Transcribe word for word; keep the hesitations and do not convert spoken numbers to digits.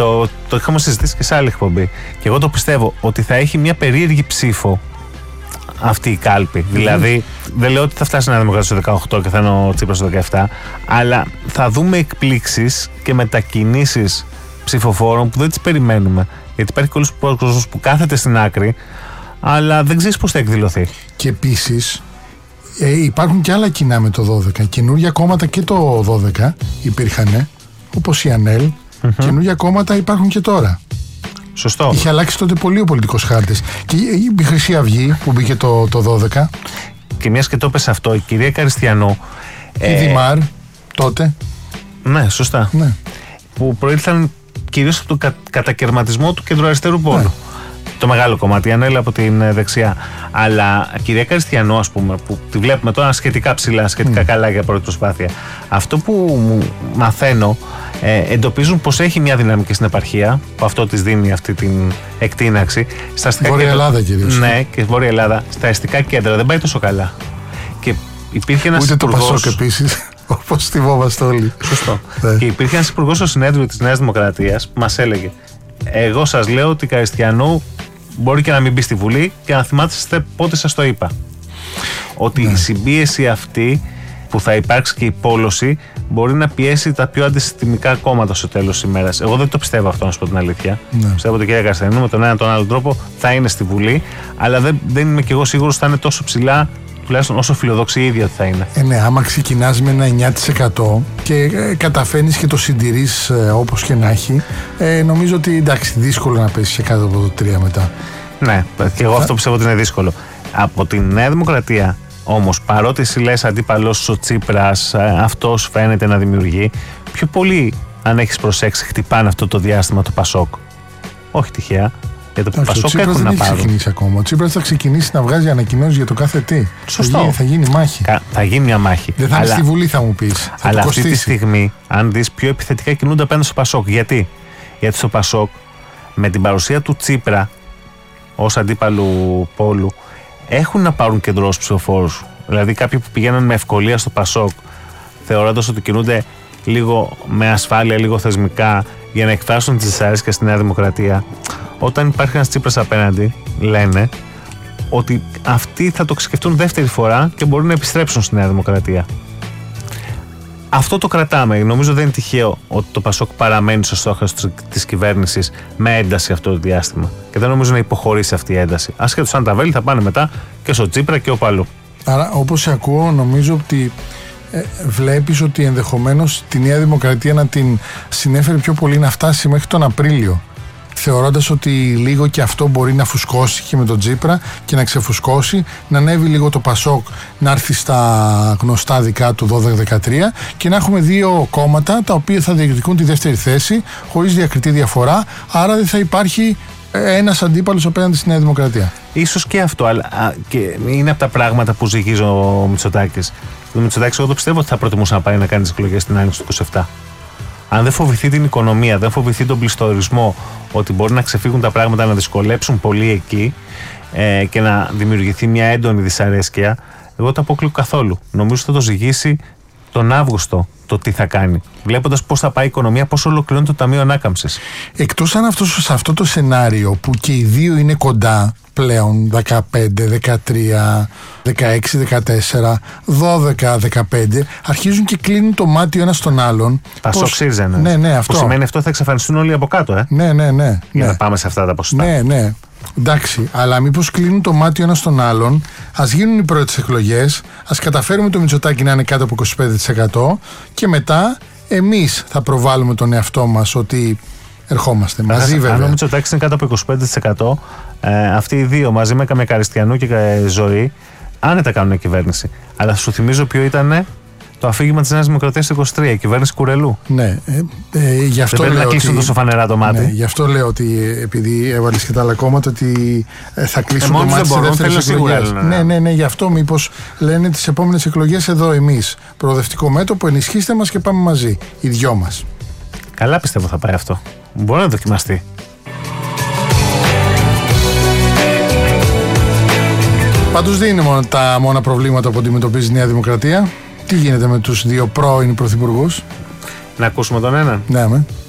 το, το είχαμε συζητήσει και σε άλλη εκπομπή. Και εγώ το πιστεύω ότι θα έχει μια περίεργη ψήφο αυτή η κάλπη. Mm-hmm. Δηλαδή, δεν λέω ότι θα φτάσει ένα Δημοκράτη στο δεκαοκτώ και θα είναι ο Τσίπρας στο δεκαεπτά, αλλά θα δούμε εκπλήξεις και μετακινήσεις ψηφοφόρων που δεν τις περιμένουμε. Γιατί υπάρχει πολλοί κόσμος που κάθεται στην άκρη, αλλά δεν ξέρεις πώς θα εκδηλωθεί. Και επίσης ε, υπάρχουν και άλλα κοινά με το δώδεκα. Καινούργια κόμματα και το δώδεκα υπήρχαν, όπως η ΑΝΕΛ. Mm-hmm. Καινούργια κόμματα υπάρχουν και τώρα. Σωστό. Είχε αλλάξει τότε πολύ ο πολιτικός χάρτης. Και η Χρυσή Αυγή που μπήκε το, το δώδεκα. Και μιας και το έπεσε αυτό, η κυρία Καριστιανού. Η ε... Δημάρ τότε. Ναι, σωστά. Ναι. Που προήλθαν κυρίως από τον κα, κατακαιρματισμό του κεντροαριστερού πόλου. Ναι. Το μεγάλο κομμάτι, η ΑΝΕΛ από την δεξιά. Αλλά η κυρία Καριστιανού, ας πούμε, που τη βλέπουμε τώρα σχετικά ψηλά, σχετικά mm. καλά για πρώτη προσπάθεια. Αυτό που μαθαίνω, ε, εντοπίζουν πως έχει μια δυναμική στην επαρχία, που αυτό της δίνει αυτή την εκτείναξη. Στα αστικά Βόρεια κέντρα, Ελλάδα κυρίως. Ναι, και Βόρεια Ελλάδα. Στα αστικά κέντρα δεν πάει τόσο καλά. Και υπήρχε ένας Ούτε υπουργός... το Πασόκ επίσης, όπως θυμόμαστε όλοι. Σωστό. Και υπήρχε ένας υπουργός στο συνέδριο της Νέας Δημοκρατίας που μας έλεγε: εγώ σας λέω ότι η Καριστιανού μπορεί και να μην μπει στη Βουλή και να θυμάστε πότε σας το είπα. Ότι ναι. η συμπίεση αυτή που θα υπάρξει και η πόλωση μπορεί να πιέσει τα πιο αντισυστημικά κόμματα στο τέλος της ημέρας. Εγώ δεν το πιστεύω αυτό, να σου πω την αλήθεια. Ναι. Πιστεύω ότι η κυρία Καριστιανού με τον ένα τον άλλο τρόπο θα είναι στη Βουλή, αλλά δεν, δεν είμαι και εγώ σίγουρος ότι θα είναι τόσο ψηλά, τουλάχιστον όσο φιλοδοξή η ίδια ότι θα είναι. Ε, ναι, άμα ξεκινάς με ένα εννιά τοις εκατό και ε, καταφέρνεις και το συντηρείς ε, όπως και να έχει, ε, νομίζω ότι εντάξει, δύσκολο να πέσεις και κάτω από το τρία μετά. Ναι, και εγώ αυτό πιστεύω ότι είναι δύσκολο. Από τη Νέα Δημοκρατία όμως, παρότι εσύ λες αντίπαλος ο Τσίπρας, αυτός φαίνεται να δημιουργεί, πιο πολύ, αν έχεις προσέξει, χτυπάνε αυτό το διάστημα το Πασόκ. Όχι τυχαία. Για το Εντάξει, Πασόκ έχουν να πάρουν. Δεν έχει ξεκινήσει ακόμα. Ο Τσίπρας θα ξεκινήσει να βγάζει ανακοινώσεις για το κάθε τι. Σωστό. Θα γίνει, θα γίνει μάχη. Κα, θα γίνει μια μάχη. Δεν θα αλλά, είναι στη Βουλή, θα μου πεις. Θα αλλά αυτή τη στιγμή, αν δεις, πιο επιθετικά κινούνται απέναντι στο Πασόκ. Γιατί? Γιατί στο Πασόκ, με την παρουσία του Τσίπρα ως αντίπαλου πόλου, έχουν να πάρουν κεντρός ψηφοφόρους. Δηλαδή, κάποιοι που πηγαίνουν με ευκολία στο Πασόκ, θεωρώντας ότι κινούνται λίγο με ασφάλεια, λίγο θεσμικά, για να εκφράσουν τις δυσαρέσκειες στη Νέα Δημοκρατία, όταν υπάρχει ένας Τσίπρας απέναντι, λένε ότι αυτοί θα το σκεφτούν δεύτερη φορά και μπορούν να επιστρέψουν στη Νέα Δημοκρατία. Αυτό το κρατάμε. Νομίζω δεν είναι τυχαίο ότι το Πασόκ παραμένει στο στόχος της κυβέρνησης με ένταση αυτό το διάστημα. Και δεν νομίζω να υποχωρήσει αυτή η ένταση. Ασχέτως αν τα βέλη θα πάνε μετά και στο Τσίπρα και όπου αλλού. Άρα, όπως σε ακούω, νομίζω ότι ε, βλέπεις ότι ενδεχομένως τη Νέα Δημοκρατία να την συνέφερε πιο πολύ να φτάσει μέχρι τον Απρίλιο. Θεωρώντας ότι λίγο και αυτό μπορεί να φουσκώσει και με τον Τσίπρα και να ξεφουσκώσει, να ανέβει λίγο το Πασόκ, να έρθει στα γνωστά δικά του δώδεκα δεκατρία και να έχουμε δύο κόμματα τα οποία θα διεκδικούν τη δεύτερη θέση χωρίς διακριτή διαφορά, άρα δεν θα υπάρχει ένας αντίπαλος απέναντι στη Νέα Δημοκρατία. Ίσως και αυτό, αλλά α, και είναι από τα πράγματα που ζυγίζει ο Μητσοτάκης. Ο Μητσοτάκης, εγώ το πιστεύω ότι θα προτιμούσε να πάει να κάνει τις εκλογές στην άνοιξη του είκοσι επτά. Αν δεν φοβηθεί την οικονομία, δεν φοβηθεί τον πληστορισμό, ότι μπορεί να ξεφύγουν τα πράγματα, να δυσκολέψουν πολύ εκεί ε, και να δημιουργηθεί μια έντονη δυσαρέσκεια, εγώ το αποκλείω καθόλου. Νομίζω θα το ζυγίσει τον Αύγουστο το τι θα κάνει, βλέποντας πώς θα πάει η οικονομία, πώς ολοκληρώνει το Ταμείο Ανάκαμψης. Εκτός αν αυτό, σε αυτό το σενάριο που και οι δύο είναι κοντά πλέον, δεκαπέντε, δεκατρία, δεκαέξι, δεκατέσσερα, δώδεκα, δεκαπέντε, αρχίζουν και κλείνουν το μάτι ο ένας στον άλλον. Πασόκ ΣΥΡΙΖΑ, ναι. Ναι, ναι, αυτό. Που σημαίνει αυτό θα εξαφανιστούν όλοι από κάτω, ε. Ναι, ναι, ναι. Για ναι. να πάμε σε αυτά τα ποσοστά. Ναι, ναι. Εντάξει, αλλά μήπως κλείνουν το μάτι ο ένας στον άλλον, ας γίνουν οι πρώτες εκλογές, ας καταφέρουμε το Μητσοτάκη να είναι κάτω από είκοσι πέντε τοις εκατό και μετά εμείς θα προβάλλουμε τον εαυτό μας ότι ερχόμαστε μαζί, βέβαια. Αν ο Μητσοτάκης είναι κάτω από είκοσι πέντε τοις εκατό, ε, αυτοί οι δύο μαζί με Καριστιανού και Ζωή άνετα κάνουν κυβέρνηση. Αλλά σου θυμίζω ποιο ήταν το αφήγημα της Νέας Δημοκρατίας το είκοσι τρία, η κυβέρνηση Κουρελού. Ναι, ε, ε, γι' αυτό δεν πρέπει λέω να κλείσουν ότι, τόσο φανερά το μάτι. Ναι, γι' αυτό λέω ότι επειδή έβαλες και τα άλλα κόμματα ότι ε, θα κλείσουν ε, το μάτι σε δεύτερες εκλογές. Ναι, ναι, ναι, ναι, γι' αυτό μήπως λένε τις επόμενες εκλογές εδώ εμείς. Προοδευτικό μέτωπο, ενισχύστε μας και πάμε μαζί. Οι δυο μας. Καλά πιστεύω θα πάει αυτό. Μπορεί να δοκιμαστεί. Πάντως δεν είναι μόνο τα μόνα προβλήματα που αντιμετωπίζει η Νέα Δημοκρατία. Τι γίνεται με τους δύο πρώην πρωθυπουργούς? Να ακούσουμε τον έναν. Ναι, με.